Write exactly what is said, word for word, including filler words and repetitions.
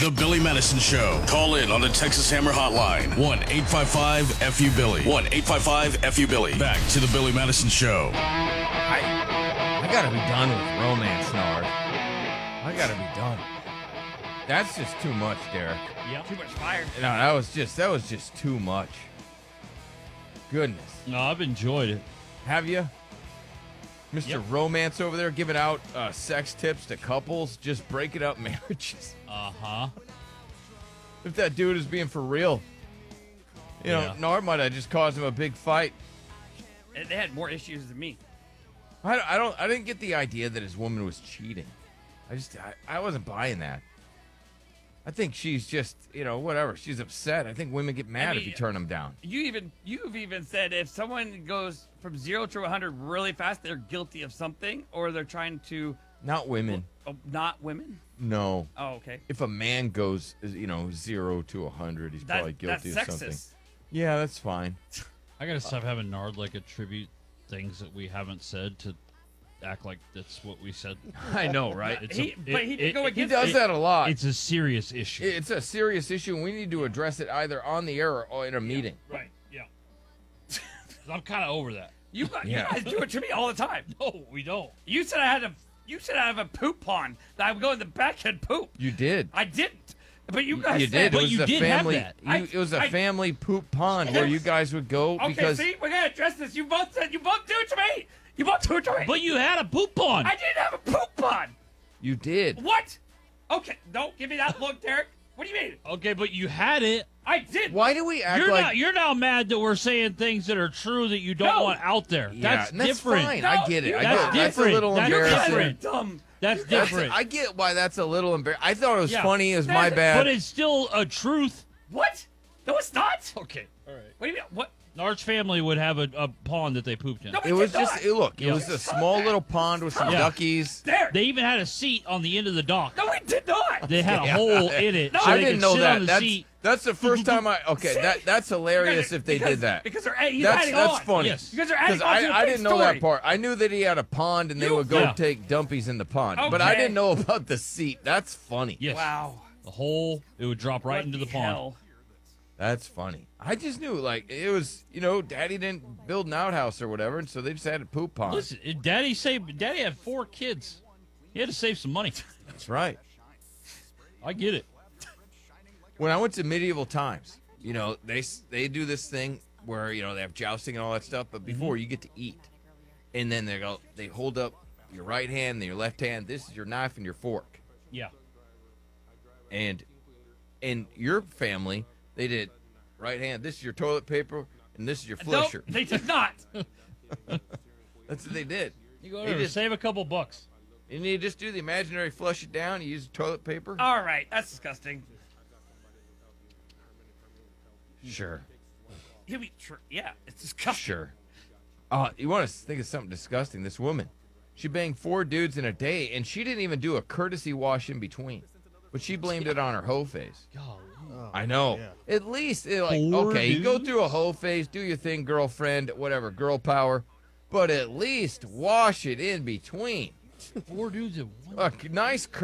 The Billy Madison Show. Call in on the Texas Hammer Hotline. one eight five five F U Billy. one eight five five F U Billy. Back to the Billy Madison Show. I, I gotta be done with romance, Nard. I gotta be done. That's just too much, Derek. Yep. Too much fire. No, that was just that was just too much. Goodness. No, I've enjoyed it. Have you? Mister Yep. Romance over there giving out uh, sex tips to couples, just breaking up marriages. Uh-huh. If that dude is being for real. You know, Yeah. Nard might have just caused him a big fight. And they had more issues than me. I, I don't. I didn't get the idea that his woman was cheating. I just. I, I wasn't buying that. I think she's just, you know, whatever. She's upset. I think women get mad I if mean, you turn them down. You even you've even said if someone goes from zero to a hundred really fast, they're guilty of something, or they're trying to. Not women. Oh, not women. No. Oh, okay. If a man goes, you know, zero to a hundred, he's That, probably guilty that's of sexist. something. Yeah, that's fine. I gotta stop having Nard like attribute things that we haven't said to act like that's what we said. I know, right? It's He- a, but he did go He against does it. that a lot. It's a serious issue. It's a serious issue, and we need to address it either on the air or in a meeting. Right. Yeah. I'm kind of over that. You, gu- Yeah. you guys do it to me all the time. No, we don't. You said I had a you said I have a poop pond that I would go in the back and poop. You did. I didn't. But you guys You said did. But it was you a did have family. that. you- I- it was a I- family poop pond where you guys would go Okay, because see, we're gonna address this. You both said you both do it to me. You both do it to me. But you had a poop pond. I didn't have a poop pond. you did. What? Okay, don't give me that look, Derek. What do you mean? Okay, but you had it. I did. Why do we act You're like? not. You're now mad that we're saying things that are true that you don't No. want out there. yeah, that's and that's different. fine. No, I get it. you- I That's get it. That's a different. little That's You guys embarrassing. are different. dumb. That's You guys- different. I get why that's a little embarrassing. I thought it was Yeah. funny. It was my That's- bad. But it's still a truth. What? No, it's not. Okay. All right. What do you mean? What? Nard's family would have a, a pond that they pooped in. No, we it was did just not. it, look. It Yeah. was a small little pond with some Yeah. duckies. There. They even had a seat on the end of the dock. No, we did not. They had a Yeah. hole in it. No, so I they didn't could know sit that. On the That's seat. that's the first time I. Okay, See? that that's hilarious if they because, did that. Because they're he's That's adding that's on. funny. Yes. You guys are adding Because on to the I, I big didn't know story. that part. I knew that he had a pond and they You- would go Yeah. take dumpies in the pond. But I Okay. didn't know about the seat. That's funny. Yes. Wow. The hole. It would drop right What into the, the pond. hell? That's funny. I just knew, like, it was, you know, Daddy didn't build an outhouse or whatever, and so they just had a poop pond. Listen, Daddy saved. Daddy had four kids. He had to save some money. That's right. I get it. When I went to medieval times, you know, they they do this thing where, you know, they have jousting and all that stuff, but before you get to eat. And then they go, they hold up your right hand and your left hand. This is your knife and your fork. Yeah. And in your family, they did right hand. This is your toilet paper, and this is your Nope, flusher. they did not. That's what they did. You go They there to just- save a couple bucks. And you just do the imaginary flush it down. You use toilet paper. All right, that's disgusting. Sure. You mean, tr- yeah, it's disgusting. Sure. Uh, you want to think of something disgusting? This woman, she banged four dudes in a day, and she didn't even do a courtesy wash in between. But she blamed it on her hoe phase. I know. At least, it, like, Four okay, you go dudes? through a hoe phase, do your thing, girlfriend, whatever, girl power. But at least wash it in between. Four dudes at one. A nice